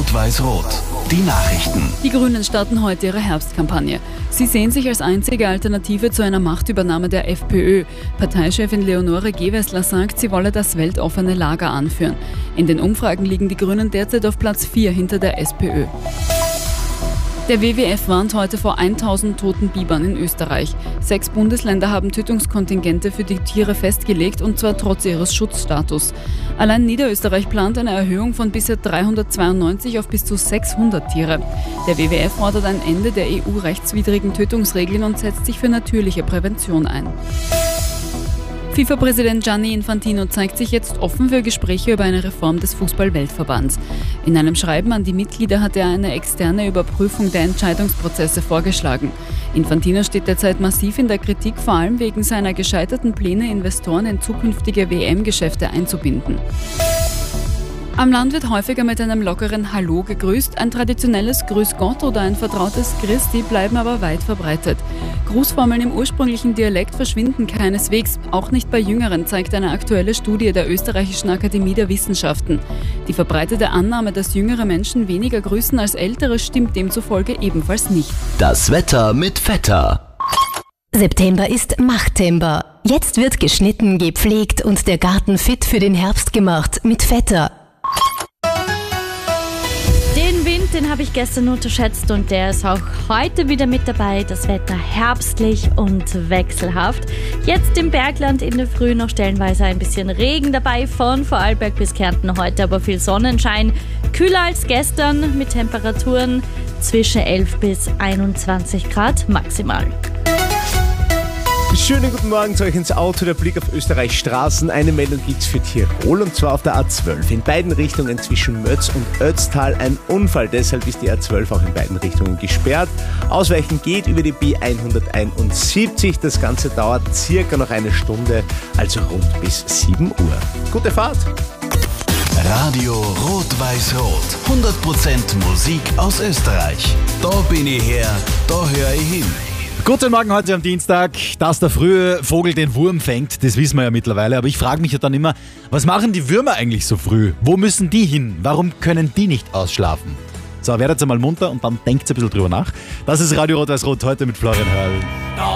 Rot-Weiß-Rot. Die Nachrichten. Die Grünen starten heute ihre Herbstkampagne. Sie sehen sich als einzige Alternative zu einer Machtübernahme der FPÖ. Parteichefin Leonore Gewessler sagt, sie wolle das weltoffene Lager anführen. In den Umfragen liegen die Grünen derzeit auf Platz 4 hinter der SPÖ. Der WWF warnt heute vor 1000 toten Bibern in Österreich. 6 Bundesländer haben Tötungskontingente für die Tiere festgelegt, und zwar trotz ihres Schutzstatus. Allein Niederösterreich plant eine Erhöhung von bisher 392 auf bis zu 600 Tiere. Der WWF fordert ein Ende der EU-rechtswidrigen Tötungsregeln und setzt sich für natürliche Prävention ein. FIFA-Präsident Gianni Infantino zeigt sich jetzt offen für Gespräche über eine Reform des Fußball-Weltverbands. In einem Schreiben an die Mitglieder hat er eine externe Überprüfung der Entscheidungsprozesse vorgeschlagen. Infantino steht derzeit massiv in der Kritik, vor allem wegen seiner gescheiterten Pläne, Investoren in zukünftige WM-Geschäfte einzubinden. Am Land wird häufiger mit einem lockeren Hallo gegrüßt. Ein traditionelles Grüß Gott oder ein vertrautes Christi bleiben aber weit verbreitet. Grußformeln im ursprünglichen Dialekt verschwinden keineswegs, auch nicht bei Jüngeren, zeigt eine aktuelle Studie der Österreichischen Akademie der Wissenschaften. Die verbreitete Annahme, dass jüngere Menschen weniger grüßen als ältere, stimmt demzufolge ebenfalls nicht. Das Wetter mit Vetter. September ist Machttember. Jetzt wird geschnitten, gepflegt und der Garten fit für den Herbst gemacht mit Vetter. Den Wind, den habe ich gestern unterschätzt und der ist auch heute wieder mit dabei. Das Wetter herbstlich und wechselhaft. Jetzt im Bergland in der Früh noch stellenweise ein bisschen Regen dabei, von Vorarlberg bis Kärnten heute aber viel Sonnenschein. Kühler als gestern mit Temperaturen zwischen 11 bis 21 Grad maximal. Schönen guten Morgen zu euch ins Auto, der Blick auf Österreichs Straßen. Eine Meldung gibt's für Tirol, und zwar auf der A12. In beiden Richtungen zwischen Mötz und Ötztal ein Unfall, deshalb ist die A12 auch in beiden Richtungen gesperrt. Ausweichen geht über die B171, das Ganze dauert circa noch eine Stunde, also rund bis 7 Uhr. Gute Fahrt! Radio Rot-Weiß-Rot. 100% Musik aus Österreich. Da bin ich her, da höre ich hin. Guten Morgen heute am Dienstag. Dass der frühe Vogel den Wurm fängt, das wissen wir ja mittlerweile. Aber ich frage mich ja dann immer, was machen die Würmer eigentlich so früh? Wo müssen die hin? Warum können die nicht ausschlafen? So, werdet einmal munter und dann denkt ein bisschen drüber nach. Das ist Radio Rot-Weiß-Rot heute mit Florian Hörl.